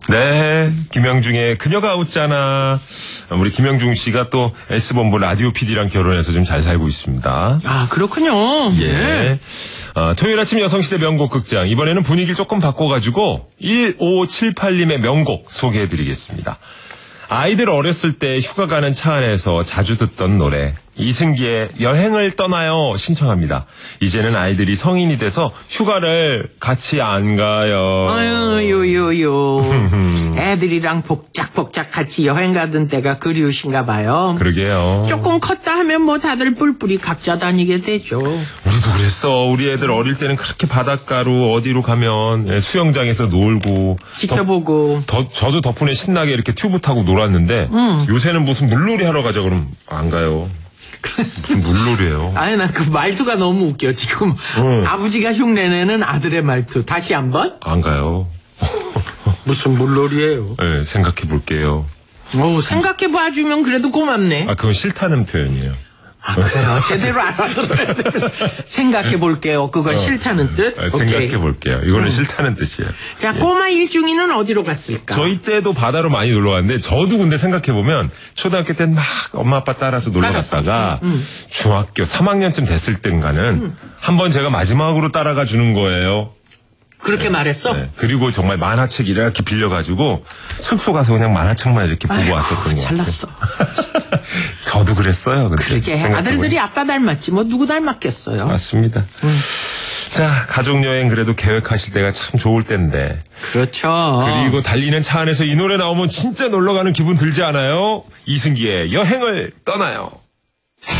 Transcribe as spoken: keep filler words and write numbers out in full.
네, 김영중의 그녀가 웃잖아. 우리 김영중 씨가 또 S본부 라디오 피디랑 결혼해서 좀 잘 살고 있습니다. 아, 그렇군요. 예. 네. 어, 토요일 아침 여성시대 명곡 극장. 이번에는 분위기를 조금 바꿔가지고 일오칠팔님의 명곡 소개해드리겠습니다. 아이들 어렸을 때 휴가 가는 차 안에서 자주 듣던 노래 이승기의 여행을 떠나요 신청합니다. 이제는 아이들이 성인이 돼서 휴가를 같이 안 가요. 아유, 요요요. 애들이랑 복작복작 같이 여행 가던 때가 그리우신가 봐요. 그러게요. 조금 컸다 하면 뭐 다들 뿔뿔이 각자 다니게 되죠. 우리도 그랬어. 우리 애들 어릴 때는 그렇게 바닷가로 어디로 가면 수영장에서 놀고 지켜보고. 더, 더, 저도 덕분에 신나게 이렇게 튜브 타고 놀았는데 음. 요새는 무슨 물놀이 하러 가자 그러면 안 가요. 무슨 물놀이에요. 아니, 난 그 말투가 너무 웃겨. 지금 응. 아버지가 흉내내는 아들의 말투. 다시 한번? 안 가요. 무슨 물놀이에요? 네, 생각해 볼게요. 오, 생각해 봐주면 그래도 고맙네. 아, 그건 싫다는 표현이에요. 아, 그래요? 제대로 알아들어야 돼. 생각해 볼게요. 그건 어, 싫다는 뜻? 아, 생각해 오케이. 볼게요. 이거는 음. 싫다는 뜻이에요. 자, 꼬마 일중이는 어디로 갔을까? 저희 때도 바다로 많이 놀러 갔는데 저도 근데 생각해 보면 초등학교 때 막 엄마 아빠 따라서 놀러 갔다가 음. 중학교 삼 학년쯤 됐을 땐가는 음. 한번 제가 마지막으로 따라가 주는 거예요. 그렇게 네. 말했어? 네. 그리고 정말 만화책 이렇게 빌려가지고 숙소 가서 그냥 만화책만 이렇게 보고 아이고, 왔었던 거 잘났어. 저도 그랬어요. 근데 그렇게 아들들이 아빠 닮았지 뭐 누구 닮았겠어요. 맞습니다. 음. 자, 가족여행 그래도 계획하실 때가 참 좋을 텐데. 그렇죠. 그리고 달리는 차 안에서 이 노래 나오면 진짜 놀러가는 기분 들지 않아요? 이승기의 여행을 떠나요.